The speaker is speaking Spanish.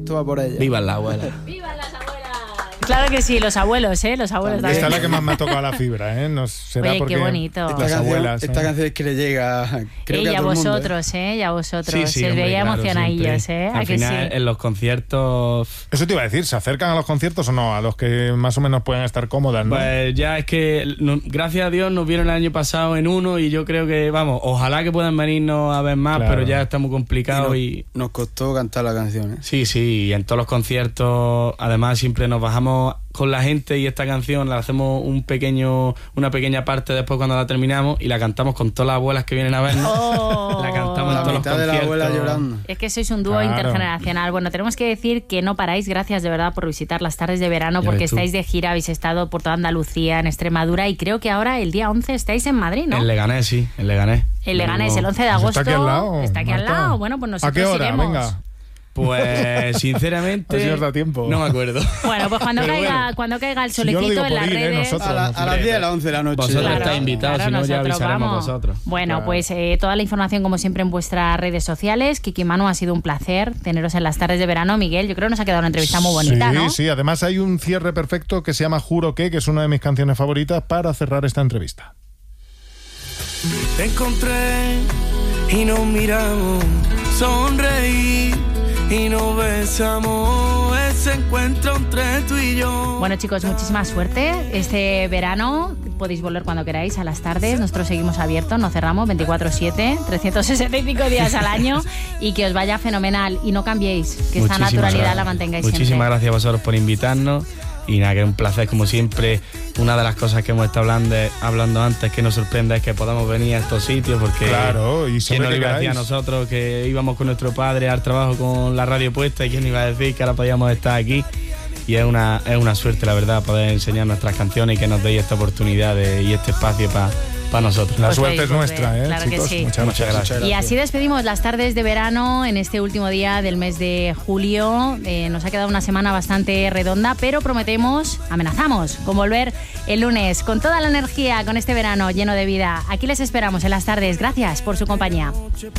esto va por ella. ¡Viva la abuela! ¡Viva las abuelas! Claro que sí, los abuelos, los abuelos también. Esta es la que más me ha tocado la fibra, ¿eh? Será Oye, porque qué bonito. las abuelas. Esta canción es que le llega, creo que a y a todo el mundo, vosotros, y a vosotros. Sí, Se os hombre, veía claro, emocionadillos, siempre. ¿A Al que final, sí? en los conciertos... Eso te iba a decir, ¿se acercan a los conciertos o no? A los que más o menos pueden estar cómodas, ¿no? Pues ya es que, gracias a Dios, nos vieron el año pasado en uno y yo creo que, vamos, ojalá que puedan venirnos a ver más, Claro. pero ya está muy complicado y... Nos costó cantar la canción, ¿eh? Sí, y en todos los conciertos, además, siempre nos bajamos con la gente y esta canción la hacemos una pequeña parte después cuando la terminamos y la cantamos con todas las abuelas que vienen a vernos. Oh. La cantamos La en todos los mitad de la conciertos. abuela llorando. Es que sois un dúo Claro. intergeneracional. Bueno, tenemos que decir que no paráis. Gracias de verdad por visitar las tardes de verano, Ya porque ves tú. estáis de gira, habéis estado por toda Andalucía, en Extremadura, y creo que ahora el día 11 estáis en Madrid, ¿no? En Leganés, sí, en Leganés. El Leganés, el 11 de Pues agosto. está aquí al lado, Está aquí al Marta. lado. Bueno, pues nosotros ¿A qué hora? iremos. Venga. Pues, sinceramente... A ver si nos da tiempo. No me acuerdo. Bueno, pues cuando Pero caiga, bueno. cuando caiga el Si yo lo solecito digo en las por ir, redes. nosotros. A las 10 de las 11 de la noche. Vosotros Claro, estáis invitados, claro, si no ya nosotros avisaremos vamos. vosotros. Bueno, Claro. pues toda la información como siempre en vuestras redes sociales. Kiki, Manu, ha sido un placer teneros en las tardes de verano. Miguel, yo creo que nos ha quedado una entrevista muy bonita, sí, ¿no? Sí, además hay un cierre perfecto que se llama Juro que es una de mis canciones favoritas para cerrar esta entrevista. Te encontré y nos miramos, sonreí y nos besamos, ese encuentro entre tú y yo. Bueno, chicos, muchísima suerte. Este verano podéis volver cuando queráis a las tardes. Nosotros seguimos abiertos, no cerramos, 24/7, 365 días al año, y que os vaya fenomenal. Y no cambiéis, que esta Muchísimas naturalidad gracias. la mantengáis Muchísimas siempre. gracias a vosotros por invitarnos. Y nada, que es un placer como siempre. Una de las cosas que hemos estado hablando antes que nos sorprende es que podamos venir a estos sitios, porque Claro, y quién siempre nos que iba a decir a queráis. nosotros que íbamos con nuestro padre al trabajo con la radio puesta, y quién iba a decir que ahora podíamos estar aquí. Y es una suerte, la verdad, poder enseñar nuestras canciones y que nos deis esta oportunidad y este espacio para nosotros. La Pues suerte veis, es pues nuestra, veis, ¿eh, claro que chicos? sí. Muchas gracias. Y así despedimos las tardes de verano en este último día del mes de julio. Nos ha quedado una semana bastante redonda, pero prometemos, amenazamos con volver el lunes con toda la energía, con este verano lleno de vida. Aquí les esperamos en las tardes. Gracias por su compañía.